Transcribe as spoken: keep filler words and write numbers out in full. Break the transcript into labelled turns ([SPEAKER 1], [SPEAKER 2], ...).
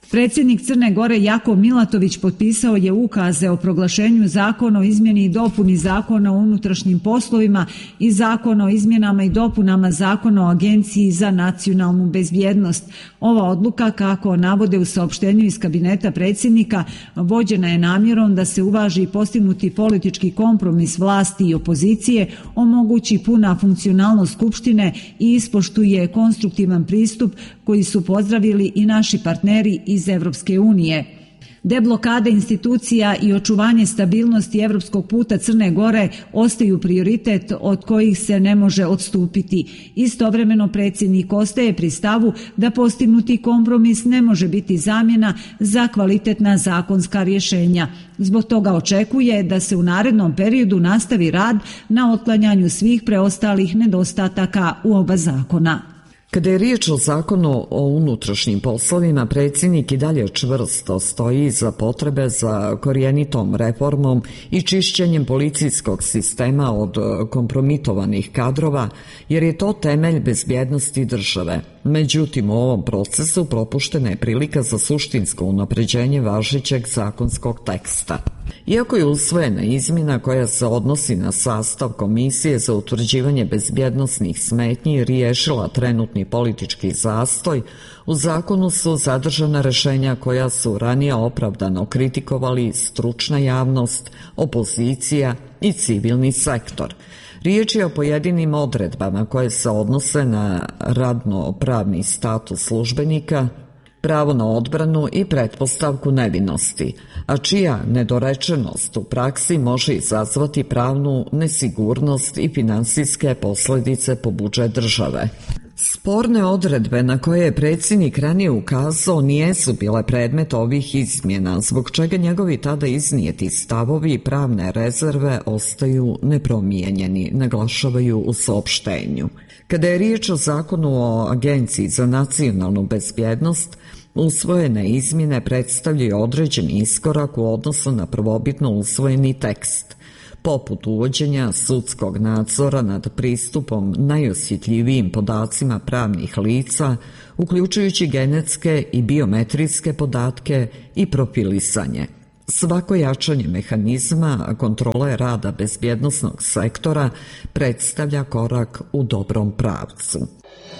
[SPEAKER 1] Predsjednik Crne Gore Jakov Milatović potpisao je ukaze o proglašenju zakona o izmjeni i dopuni Zakona o unutrašnjim poslovima i Zakona o izmjenama i dopunama Zakona o Agenciji za nacionalnu bezbjednost. Ova odluka, kako navode u saopštenju iz kabineta predsjednika, vođena je namjerom da se uvaži postignuti politički kompromis vlasti i opozicije, omogući puna funkcionalnost Skupštine i ispoštuje konstruktivan pristup koji su pozdravili i naši partneri iz Evropske unije. Deblokada institucija i očuvanje stabilnosti evropskog puta Crne Gore ostaju prioritet od kojih se ne može odstupiti. Istovremeno predsjednik ostaje pri stavu da postignuti kompromis ne može biti zamjena za kvalitetna zakonska rješenja. Zbog toga očekuje da se u narednom periodu nastavi rad na otklanjanju svih preostalih nedostataka u oba zakona.
[SPEAKER 2] Kada je riječ o zakonu o unutrašnjim poslovima, predsjednik i dalje čvrsto stoji za potrebe za korijenitom reformom i čišćenjem policijskog sistema od kompromitovanih kadrova, jer je to temelj bezbjednosti države. Međutim, u ovom procesu propuštena je prilika za suštinsko unapređenje važećeg zakonskog teksta. Iako je usvojena izmjena koja se odnosi na sastav Komisije za utvrđivanje bezbjednosnih smetnji riješila trenutni politički zastoj, u zakonu su zadržana rješenja koja su ranije opravdano kritikovali stručna javnost, opozicija i civilni sektor. Riječ je o pojedinim odredbama koje se odnose na radno-pravni status službenika, pravo na odbranu i pretpostavku nevinosti, a čija nedorečenost u praksi može izazvati pravnu nesigurnost i finansijske posljedice po budžet države. Sporne odredbe na koje je predsjednik ranije ukazao nijesu bile predmet ovih izmjena, zbog čega njegovi tada iznijeti stavovi i pravne rezerve ostaju nepromijenjeni, naglašavaju u saopštenju. Kada je riječ o zakonu o Agenciji za nacionalnu bezbjednost, usvojene izmjene predstavljaju određeni iskorak u odnosu na prvobitno usvojeni tekst, poput uvođenja sudskog nadzora nad pristupom najosjetljivijim podacima pravnih lica, uključujući genetske i biometrijske podatke i profilisanje. Svako jačanje mehanizma kontrole rada bezbjednosnog sektora predstavlja korak u dobrom pravcu.